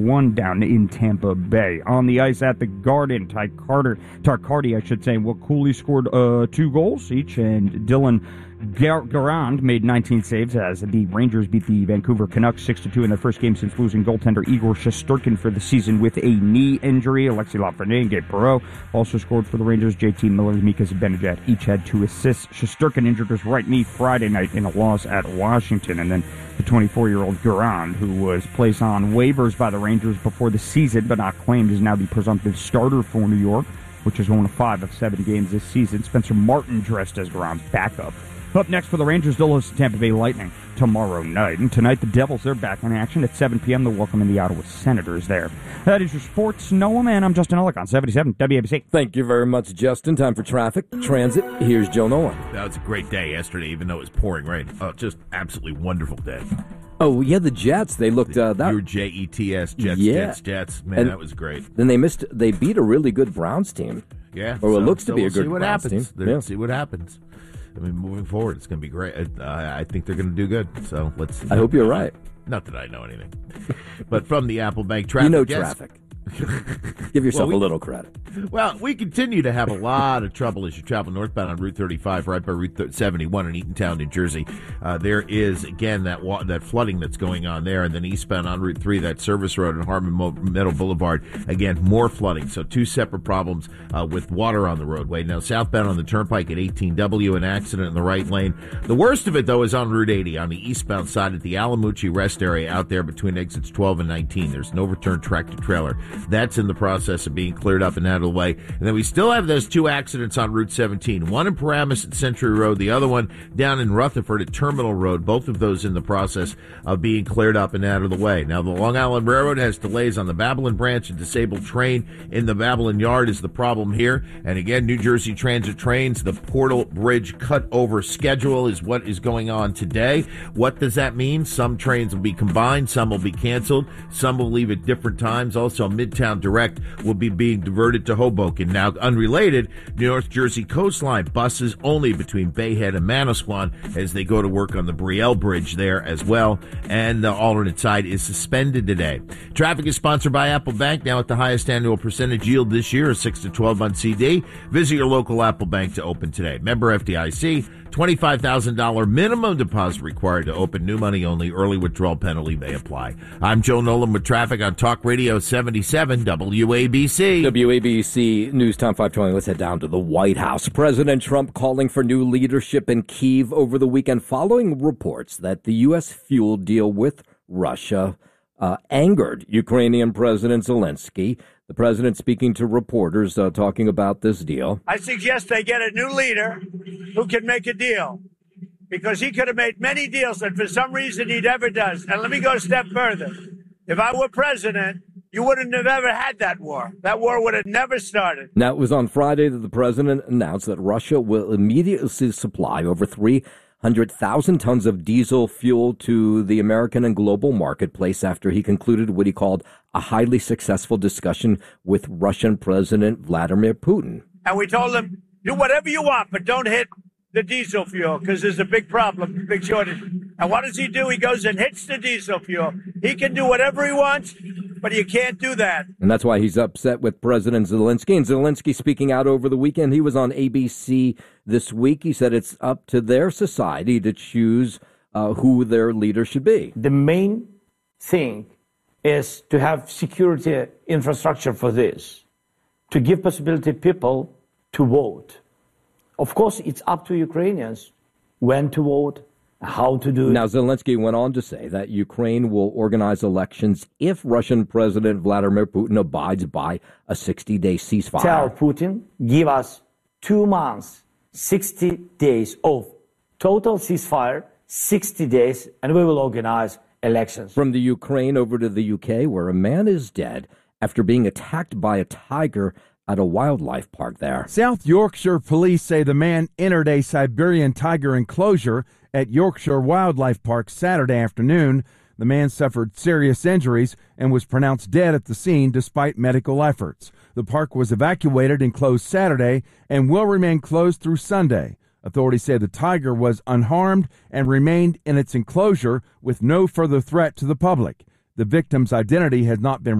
1 down in Tampa Bay. On the ice at the Garden, Tarcardi, Will Cooley scored 2 goals each, and Dylan Garand made 19 saves as the Rangers beat the Vancouver Canucks 6-2 in their first game since losing goaltender Igor Shesterkin for the season with a knee injury. Alexis Lafreniere and Gabe Perreault also scored for the Rangers. JT Miller and Mika Zibanejad each had 2 assists. Shesterkin injured his right knee Friday night in a loss at Washington, and then the 24-year-old Garand, who was placed on waivers by the Rangers before the season but not claimed, is now the presumptive starter for New York, which has won 5 of 7 games this season. Spencer Martin dressed as Garand's backup. Up next for the Rangers, they'll host the Tampa Bay Lightning tomorrow night. And tonight, the Devils, they're back in action at 7 p.m. They'll welcome in the Ottawa Senators there. That is your sports, Noam, and I'm Justin Ellick on 77 WABC. Thank you very much, Justin. Time for traffic. Transit, here's Joe Nolan. That was a great day yesterday, even though it was pouring rain. Oh, just absolutely wonderful day. Oh, yeah, the Jets, they looked... Your Jets, Jets. Man, that was great. Then they beat a really good Browns team. Yeah. Or it looks to be a good Browns team. See what happens. I mean, moving forward, it's going to be great. I think they're going to do good. So let's see. I hope you're right. Not that I know anything. But from the Apple Bank traffic... traffic. Give yourself a little credit. Well, we continue to have a lot of trouble as you travel northbound on Route 35, right by Route 71 in Eatontown, New Jersey. There is, again, that flooding that's going on there. And then eastbound on Route 3, that service road and Harmon Meadow Boulevard, again, more flooding. So 2 separate problems with water on the roadway. Now, southbound on the Turnpike at 18W, an accident in the right lane. The worst of it, though, is on Route 80 on the eastbound side at the Alamucci rest area out there between exits 12 and 19. There's an overturned tractor-trailer. That's in the process of being cleared up and out of the way. And then we still have those 2 accidents on Route 17. One in Paramus at Century Road, the other one down in Rutherford at Terminal Road. Both of those in the process of being cleared up and out of the way. Now, the Long Island Railroad has delays on the Babylon branch. A disabled train in the Babylon yard is the problem here. And again, New Jersey Transit trains, the Portal Bridge cut-over schedule is what is going on today. What does that mean? Some trains will be combined, some will be canceled, some will leave at different times. Also, Midtown Direct will be being diverted to Hoboken. Now, unrelated, North Jersey coastline buses only between Bayhead and Manasquan as they go to work on the Brielle Bridge there as well. And the alternate side is suspended today. Traffic is sponsored by Apple Bank, now at the highest annual percentage yield this year, a 6 to 12-month CD. Visit your local Apple Bank to open today. Member FDIC. $25,000 minimum deposit required to open. New money only. Early withdrawal penalty may apply. I'm Joe Nolan with traffic on Talk Radio 77 WABC. WABC News Time 520. Let's head down to the White House. President Trump calling for new leadership in Kyiv over the weekend following reports that the U.S. fuel deal with Russia angered Ukrainian President Zelensky. The president speaking to reporters talking about this deal. I suggest they get a new leader who can make a deal, because he could have made many deals that for some reason he never does. And let me go a step further. If I were president, you wouldn't have ever had that war. That war would have never started. Now, it was on Friday that the president announced that Russia will immediately supply over 300,000 tons of diesel fuel to the American and global marketplace after he concluded what he called a highly successful discussion with Russian President Vladimir Putin. And we told him, do whatever you want, but don't hit the diesel fuel, because there's a big problem, big shortage. And what does he do? He goes and hits the diesel fuel. He can do whatever he wants, but you can't do that. And that's why he's upset with President Zelensky. And Zelensky speaking out over the weekend, he was on ABC this week. He said it's up to their society to choose who their leader should be. The main thing is to have security infrastructure for this, to give possibility people to vote. Of course, it's up to Ukrainians when to vote, how to do it. Now, Zelensky went on to say that Ukraine will organize elections if Russian President Vladimir Putin abides by a 60-day ceasefire. Tell Putin, give us 2 months, 60 days of total ceasefire, 60 days, and we will organize elections. From the Ukraine over to the UK, where a man is dead after being attacked by a tiger at a wildlife park there. South Yorkshire police say the man entered a Siberian tiger enclosure at Yorkshire Wildlife Park Saturday afternoon. The man suffered serious injuries and was pronounced dead at the scene despite medical efforts. The park was evacuated and closed Saturday and will remain closed through Sunday. Authorities say the tiger was unharmed and remained in its enclosure with no further threat to the public. The victim's identity has not been